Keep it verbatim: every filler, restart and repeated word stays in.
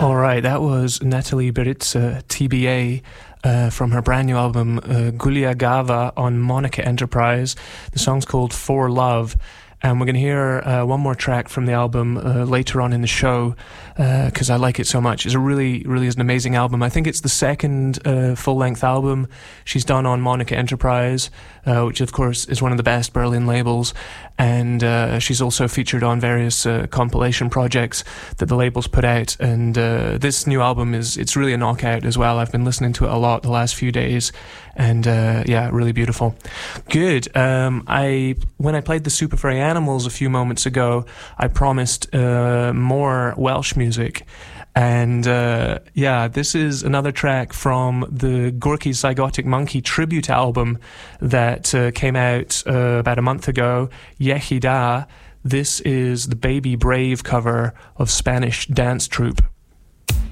All right, that was Natalie Beritza, T B A, uh, from her brand new album uh, Gulia Gava on Monica Enterprise. The song's called For Love. And we're going to hear uh, one more track from the album uh, later on in the show because uh, I like it so much. It's a really, really is an amazing album. I think it's the second uh, full-length album she's done on Monica Enterprise, uh, which of course is one of the best Berlin labels. And uh, she's also featured on various uh, compilation projects that the labels put out. And uh, this new album is it's really a knockout as well. I've been listening to it a lot the last few days. And uh, yeah, really beautiful. Good. Um, I when I played the Super Furry Animals a few moments ago, I promised uh, more Welsh music. And uh, yeah, this is another track from the Gorky's Zygotic Monkey tribute album that uh, came out uh, about a month ago, Yechida. This is the Baby Brave cover of Spanish Dance Troupe.